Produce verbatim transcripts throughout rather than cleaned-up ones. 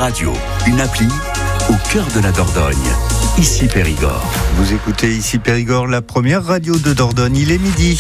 radio, une appli au cœur de la Dordogne. Ici Périgord. Vous écoutez Ici Périgord, la première radio de Dordogne. Il est midi.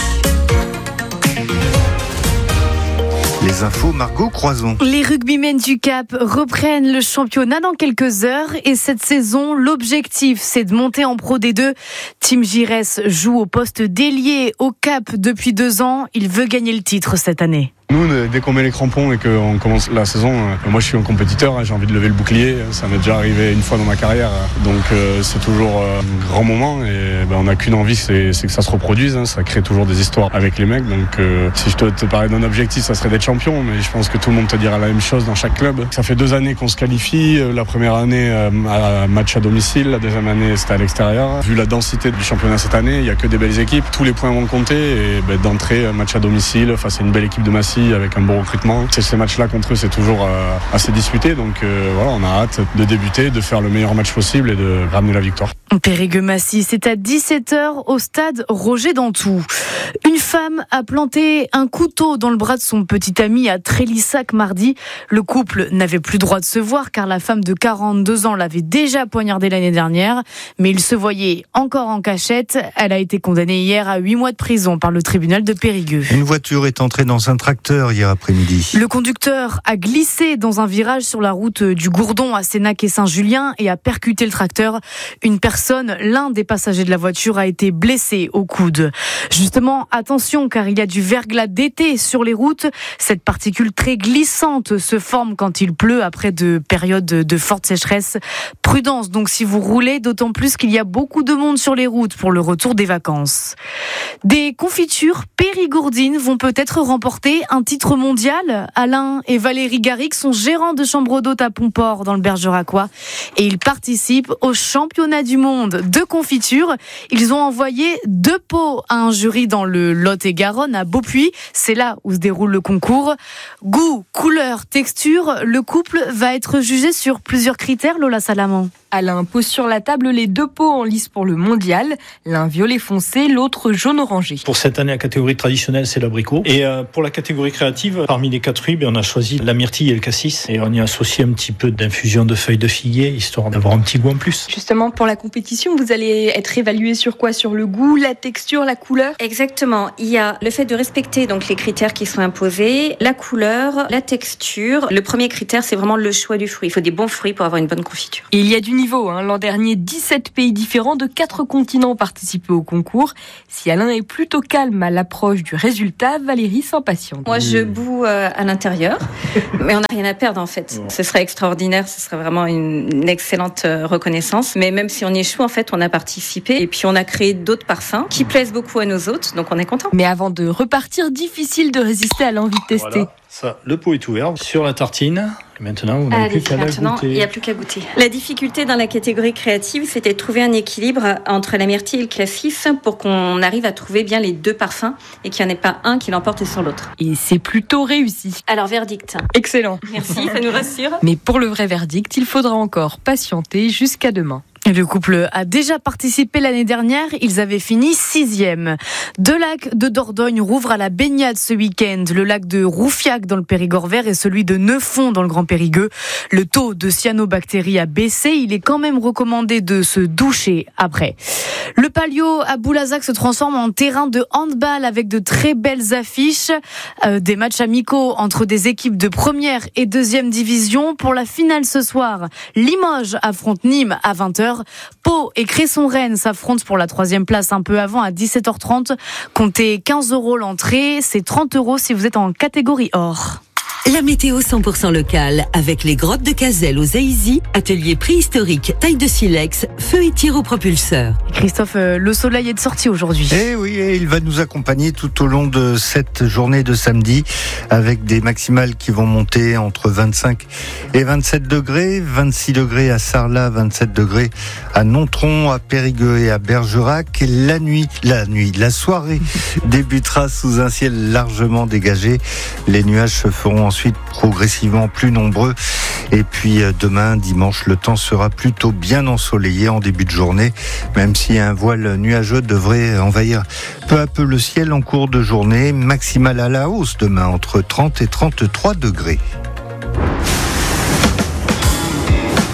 Les infos, Margot Croison. Les rugbymen du Cap reprennent le championnat dans quelques heures et cette saison, l'objectif, c'est de monter en Pro D deux. Tim Giresse joue au poste d'ailier au Cap depuis deux ans. Il veut gagner le titre cette année. Nous, dès qu'on met les crampons et qu'on commence la saison, moi je suis un compétiteur, j'ai envie de lever le bouclier, ça m'est déjà arrivé une fois dans ma carrière, donc euh, c'est toujours un grand moment et ben, on n'a qu'une envie, c'est, c'est que ça se reproduise, hein, ça crée toujours des histoires avec les mecs, donc euh, si je dois te parler d'un objectif, ça serait d'être champion, mais je pense que tout le monde te dira la même chose dans chaque club. Ça fait deux années qu'on se qualifie, la première année à match à domicile, la deuxième année c'était à l'extérieur. Vu la densité du championnat cette année, il n'y a que des belles équipes, tous les points vont compter et ben, d'entrée, match à domicile face à une belle équipe de Massy avec un bon recrutement. C'est ces matchs-là contre eux, c'est toujours euh, assez disputé. Donc euh, voilà, on a hâte de débuter, de faire le meilleur match possible et de ramener la victoire. Périgueux-Massy, c'est à dix-sept heures au stade Roger Dantou. Une femme a planté un couteau dans le bras de son petit ami à Trélissac mardi. Le couple n'avait plus droit de se voir car la femme de quarante-deux ans l'avait déjà poignardé l'année dernière. Mais ils se voyaient encore en cachette. Elle a été condamnée hier à huit mois de prison par le tribunal de Périgueux. Une voiture est entrée dans un tracteur hier après-midi. Le conducteur a glissé dans un virage sur la route du Gourdon à Sénac et Saint-Julien et a percuté le tracteur. Une personne, l'un des passagers de la voiture, a été blessé au coude. Justement, attention car il y a du verglas d'été sur les routes. Cette particule très glissante se forme quand il pleut après de périodes de forte sécheresse. Prudence donc si vous roulez, d'autant plus qu'il y a beaucoup de monde sur les routes pour le retour des vacances. Des confitures périgourdines vont peut-être remporter un titre mondial. Alain et Valérie Garrigue sont gérants de chambre d'hôte à Pomport dans le Bergeracois et ils participent au championnat du monde de confiture. Ils ont envoyé deux pots à un jury dans le Lot-et-Garonne à Beaupuy. C'est là où se déroule le concours. Goût, couleur, texture, le couple va être jugé sur plusieurs critères, Lola Salamand. Alain pose sur la table les deux pots en lice pour le mondial, l'un violet foncé, l'autre jaune orangé. Pour cette année, la catégorie traditionnelle, c'est l'abricot. Et euh, pour la catégorie créative, parmi les quatre fruits, on a choisi la myrtille et le cassis. Et on y a associé un petit peu d'infusion de feuilles de figuier, histoire d'avoir un petit goût en plus. Justement, pour la compétition, vous allez être évalué sur quoi ? Sur le goût, la texture, la couleur ? Exactement. Il y a le fait de respecter donc les critères qui sont imposés, la couleur, la texture. Le premier critère, c'est vraiment le choix du fruit. Il faut des bons fruits pour avoir une bonne confiture. Et il y a du niveau. Hein. L'an dernier, dix-sept pays différents de quatre continents participaient au concours. Si Alain est plutôt calme à l'approche du résultat, Valérie s'impatiente. Moi, je boue euh, à l'intérieur, mais on n'a rien à perdre en fait. Ouais. Ce serait extraordinaire, ce serait vraiment une, une excellente euh, reconnaissance. Mais même si on échoue, en fait, on a participé et puis on a créé d'autres parfums qui plaisent beaucoup à nos hôtes, donc on est content. Mais avant de repartir, difficile de résister à l'envie de tester. Voilà. Ça, le pot est ouvert sur la tartine. Et maintenant, vous n'avez plus qu'à la goûter. Il n'y a plus qu'à goûter. La difficulté dans la catégorie créative, c'était de trouver un équilibre entre la myrtille et le cassis pour qu'on arrive à trouver bien les deux parfums et qu'il n'y en ait pas un qui l'emporte sur l'autre. Et c'est plutôt réussi. Alors, verdict. Excellent. Merci, ça nous rassure. Mais pour le vrai verdict, il faudra encore patienter jusqu'à demain. Le couple a déjà participé l'année dernière, ils avaient fini sixième. Deux lacs de Dordogne rouvrent à la baignade ce week-end. Le lac de Roufiac dans le Périgord vert et celui de Neufond dans le Grand Périgueux. Le taux de cyanobactéries a baissé, il est quand même recommandé de se doucher après. Le Palio à Boulazac se transforme en terrain de handball avec de très belles affiches. Euh, des matchs amicaux entre des équipes de première et deuxième division. Pour la finale ce soir, Limoges affronte Nîmes à vingt heures. Pau et Cresson-Rennes s'affrontent pour la troisième place un peu avant à dix-sept heures trente. Comptez quinze euros l'entrée, c'est trente euros si vous êtes en catégorie or. La météo cent pour cent locale avec les grottes de Cazel aux Aïzy, atelier préhistorique, taille de silex, feu et tir au propulseur. Christophe, euh, le soleil est de sortie aujourd'hui. Eh oui, et il va nous accompagner tout au long de cette journée de samedi avec des maximales qui vont monter entre vingt-cinq et vingt-sept degrés, vingt-six degrés à Sarlat, vingt-sept degrés à Nontron, à Périgueux et à Bergerac. Et la nuit, la nuit, la soirée débutera sous un ciel largement dégagé. Les nuages se feront ensuite progressivement plus nombreux. Et puis demain, dimanche, le temps sera plutôt bien ensoleillé en début de journée, même si un voile nuageux devrait envahir peu à peu le ciel en cours de journée. Maximale à la hausse demain, entre trente et trente-trois degrés.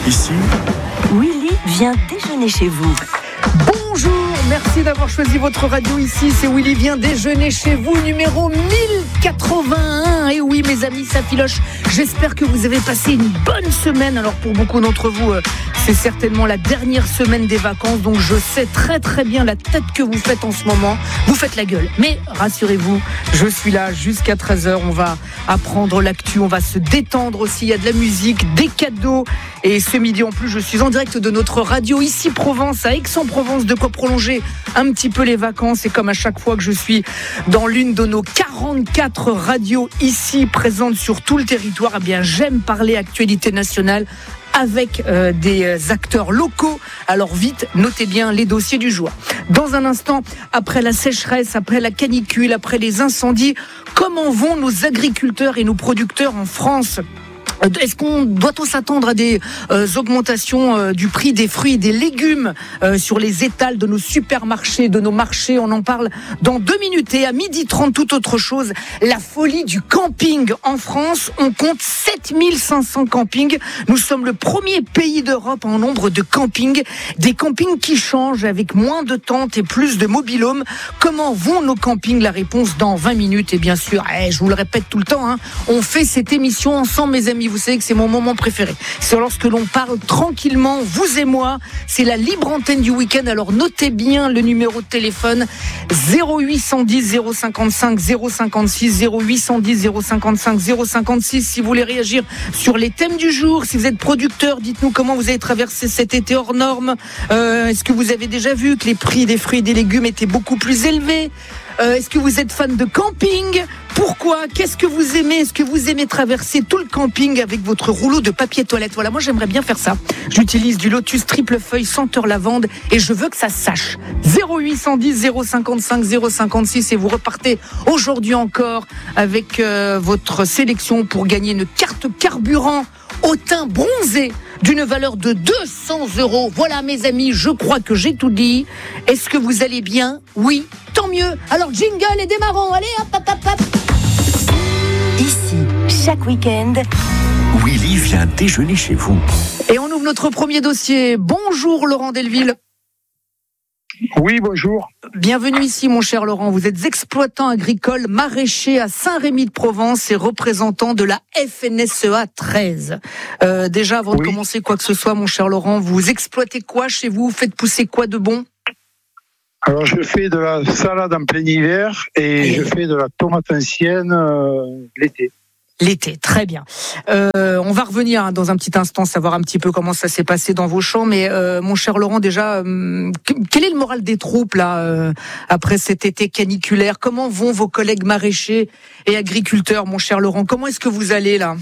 Ici, Willy vient déjeuner chez vous. Bonjour, merci d'avoir choisi votre radio ici. C'est Willy vient déjeuner chez vous, numéro mille quatre-vingt-un. Et oui, mes amis, ça filoche. J'espère que vous avez passé une bonne semaine. Alors, pour beaucoup d'entre vous, euh, c'est certainement la dernière semaine des vacances. Donc, je sais très très bien la tête que vous faites en ce moment. Vous faites la gueule. Mais rassurez-vous, je suis là jusqu'à treize heures. On va apprendre l'actu, on va se détendre aussi. Il y a de la musique, des cadeaux. Et ce midi en plus, je suis en direct de notre radio ici Provence, à Aix-en-Provence, de quoi prolonger un petit peu les vacances. Et comme à chaque fois que je suis dans l'une de nos quarante-quatre radios ici présentes sur tout le territoire, eh bien j'aime parler actualité nationale avec euh, des acteurs locaux. Alors vite, notez bien les dossiers du jour. Dans un instant, après la sécheresse, après la canicule, après les incendies, comment vont nos agriculteurs et nos producteurs en France ? Est-ce qu'on doit-on s'attendre à des euh, augmentations euh, du prix des fruits et des légumes euh, sur les étals de nos supermarchés, de nos marchés? On en parle dans deux minutes. Et à midi trente, toute autre chose, la folie du camping en France. On compte sept mille cinq cents campings. Nous sommes le premier pays d'Europe en nombre de campings. Des campings qui changent avec moins de tentes et plus de mobil-homes. Comment vont nos campings? La réponse dans vingt minutes. Et bien sûr, eh, je vous le répète tout le temps, hein, on fait cette émission ensemble, mes amis. Vous savez que c'est mon moment préféré. C'est lorsque l'on parle tranquillement, vous et moi. C'est la libre antenne du week-end. Alors notez bien le numéro de téléphone zéro huit cent dix zéro cinquante-cinq zéro cinquante-six zéro huit cent dix zéro cinquante-cinq zéro cinquante-six. Si vous voulez réagir sur les thèmes du jour, si vous êtes producteur, dites-nous comment vous avez traversé cet été hors norme. Euh, est-ce que vous avez déjà vu que les prix des fruits et des légumes étaient beaucoup plus élevés? Euh, est-ce que vous êtes fan de camping? Pourquoi? Qu'est-ce que vous aimez? Est-ce que vous aimez traverser tout le camping avec votre rouleau de papier toilette? Voilà, moi j'aimerais bien faire ça. J'utilise du Lotus triple feuille senteur lavande et je veux que ça sache. zéro huit cent dix zéro cinquante-cinq zéro cinquante-six et vous repartez aujourd'hui encore avec euh, votre sélection pour gagner une carte carburant au teint bronzé d'une valeur de deux cents euros. Voilà mes amis, je crois que j'ai tout dit. Est-ce que vous allez bien? Oui, tant mieux. Alors jingle et démarrons. Allez, hop, hop, hop, hop. Ici, chaque week-end, Willy vient déjeuner chez vous. Et on ouvre notre premier dossier. Bonjour Laurent Delville. Oui, bonjour. Bienvenue ici, mon cher Laurent. Vous êtes exploitant agricole maraîcher à Saint-Rémy-de-Provence et représentant de la F N S E A treize. Euh, déjà, avant oui. de commencer quoi que ce soit, mon cher Laurent, vous exploitez quoi chez vous? Vous faites pousser quoi de bon? Alors, je fais de la salade en plein hiver et, et... je fais de la tomate ancienne euh, l'été. L'été, très bien. Euh, on va revenir hein, dans un petit instant, savoir un petit peu comment ça s'est passé dans vos champs. Mais euh, mon cher Laurent, déjà, euh, quel est le moral des troupes là euh, après cet été caniculaire? Comment vont vos collègues maraîchers et agriculteurs, mon cher Laurent? Comment est-ce que vous allez là?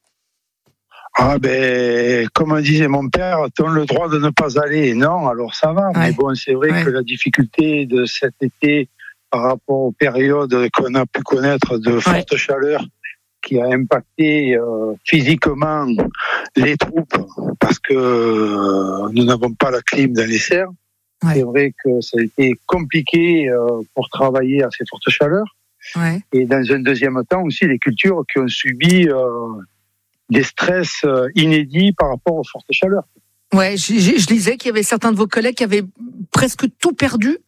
Ah ben, comme disait mon père, t'as le droit de ne pas aller. Non, alors ça va. Ouais. Mais bon, c'est vrai ouais. que la difficulté de cet été par rapport aux périodes qu'on a pu connaître de forte ouais. chaleur, qui a impacté euh, physiquement les troupes parce que euh, nous n'avons pas la clim dans les serres. Ouais. C'est vrai que ça a été compliqué euh, pour travailler à ces fortes chaleurs. Ouais. Et dans un deuxième temps aussi, les cultures qui ont subi euh, des stress euh, inédits par rapport aux fortes chaleurs. Ouais, je, je, je lisais qu'il y avait certains de vos collègues qui avaient presque tout perdu.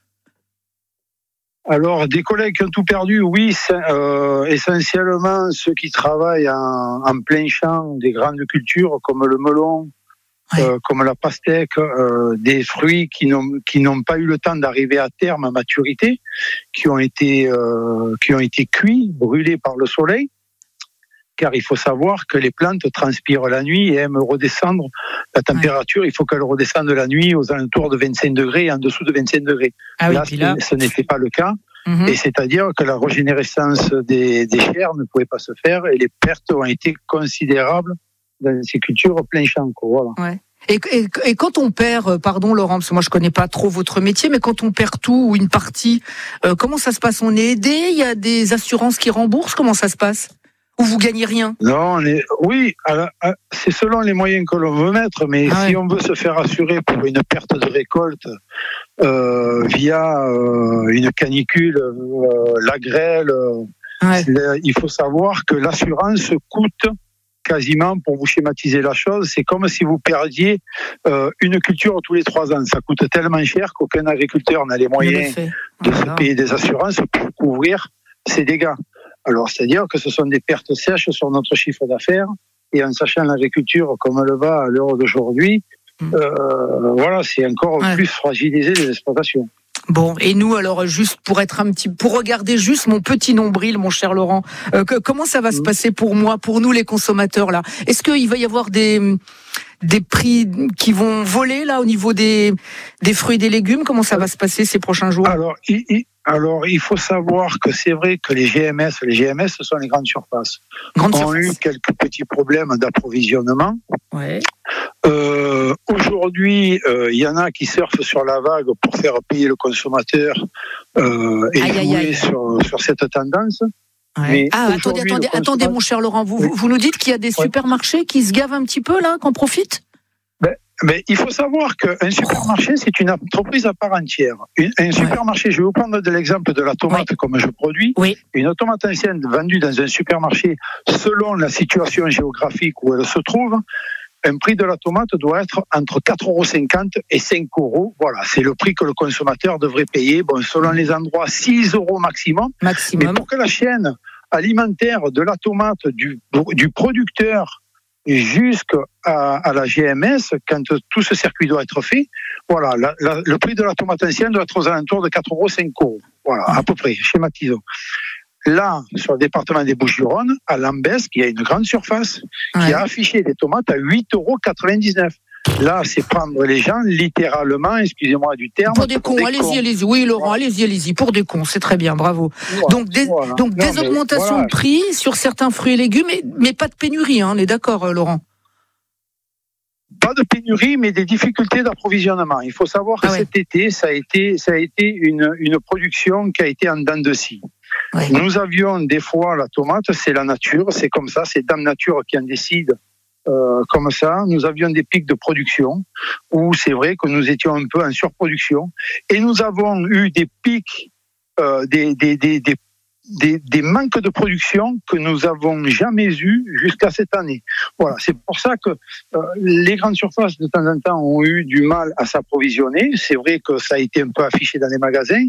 Alors, des collègues qui ont tout perdu, oui, euh, essentiellement ceux qui travaillent en, en plein champ, des grandes cultures comme le melon, ouais. euh, comme la pastèque, euh, des fruits qui n'ont qui n'ont pas eu le temps d'arriver à terme à maturité, qui ont été euh, qui ont été cuits, brûlés par le soleil. Car il faut savoir que les plantes transpirent la nuit et aiment redescendre la température. Ouais. Il faut qu'elle redescende la nuit aux alentours de vingt-cinq degrés et en dessous de vingt-cinq degrés. Ah oui, là, là, ce n'était pas le cas. Mm-hmm. Et c'est-à-dire que la régénérescence des, des chairs ne pouvait pas se faire et les pertes ont été considérables dans ces cultures plein champ. Voilà. Ouais. Et, et, et quand on perd, pardon Laurent, parce que moi je connais pas trop votre métier, mais quand on perd tout ou une partie, euh, comment ça se passe? On est aidé? Il y a des assurances qui remboursent? Comment ça se passe? Ou vous gagnez rien? Non, on est, oui, alors, c'est selon les moyens que l'on veut mettre, mais ah si ouais. on veut se faire assurer pour une perte de récolte euh, via euh, une canicule, euh, la grêle, ouais. il faut savoir que l'assurance coûte quasiment, pour vous schématiser la chose, c'est comme si vous perdiez euh, une culture tous les trois ans. Ça coûte tellement cher qu'aucun agriculteur n'a les moyens de se payer des assurances pour couvrir ses dégâts. Alors, c'est-à-dire que ce sont des pertes sèches sur notre chiffre d'affaires, et en sachant l'agriculture comme elle va à l'heure d'aujourd'hui, mmh. euh, voilà, c'est encore ouais. plus fragilisé les exploitations. Bon, et nous, alors, juste pour être un petit, pour regarder juste mon petit nombril, mon cher Laurent, euh, que, comment ça va mmh. se passer pour moi, pour nous les consommateurs là? Est-ce qu'il va y avoir des des prix qui vont voler là au niveau des des fruits et des légumes? Comment ça va se passer ces prochains jours? Alors, il, il, alors, il faut savoir que c'est vrai que les G M S, les G M S, ce sont les grandes surfaces, Grande ont surface. eu quelques petits problèmes d'approvisionnement. Ouais. Euh, aujourd'hui, il euh, y en a qui surfent sur la vague pour faire payer le consommateur euh, et aïe, jouer aïe, aïe. Sur, sur cette tendance. Ouais. Mais ah, attendez, attendez, attendez, mon cher Laurent, vous, oui. vous nous dites qu'il y a des supermarchés qui se gavent un petit peu là, qu'on profite? ben, Mais il faut savoir qu'un supermarché, c'est une entreprise à part entière. Une, un supermarché, ouais. je vais vous prendre de l'exemple de la tomate, ouais. comme je produis. Oui. Une tomate ancienne vendue dans un supermarché, selon la situation géographique où elle se trouve, un prix de la tomate doit être entre quatre euros cinquante et cinq euros. Voilà, c'est le prix que le consommateur devrait payer. Bon, selon les endroits, six euros maximum. Maximum. Mais pour que la chaîne alimentaire de la tomate, du, du producteur jusqu'à à la G M S, quand tout ce circuit doit être fait, voilà, la, la, le prix de la tomate ancienne doit être aux alentours de quatre euros cinq euros. Voilà, à peu près, schématisons. Là, sur le département des Bouches-du-Rhône, à Lambesc, il y a une grande surface ouais. qui a affiché des tomates à huit euros quatre-vingt-dix-neuf. Là, c'est prendre les gens littéralement, excusez-moi du terme. Pour des cons, pour des allez-y, cons. allez-y. Oui, Laurent, voilà. allez-y, allez-y. Pour des cons, c'est très bien, bravo. Voilà. Donc, des, voilà. donc non, des augmentations voilà. de prix sur certains fruits et légumes, mais, mais pas de pénurie, hein, on est d'accord, Laurent? Pas de pénurie, mais des difficultés d'approvisionnement. Il faut savoir que ah ouais. cet été, ça a été, ça a été une, une production qui a été en dents de scie. Ouais. Nous avions des fois la tomate, c'est la nature, c'est comme ça, c'est Dame Nature qui en décide euh, comme ça. Nous avions des pics de production où c'est vrai que nous étions un peu en surproduction, et nous avons eu des pics, euh, des, des, des, des, des, des manques de production que nous avons jamais eu jusqu'à cette année. Voilà, c'est pour ça que euh, les grandes surfaces de temps en temps ont eu du mal à s'approvisionner. C'est vrai que ça a été un peu affiché dans les magasins.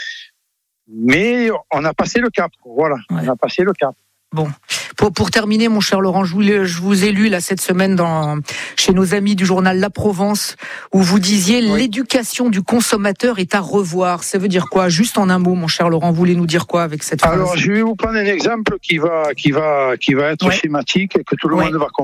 Mais on a passé le cap, voilà, ouais. on a passé le cap. Bon, pour, pour terminer, mon cher Laurent, je vous, je vous ai lu là cette semaine dans, chez nos amis du journal La Provence, où vous disiez oui. l'éducation du consommateur est à revoir. Ça veut dire quoi? Juste en un mot, mon cher Laurent, vous voulez nous dire quoi avec cette phrase? Alors, je vais vous prendre un exemple qui va, qui va, qui va être ouais. schématique et que tout le ouais. monde va comprendre.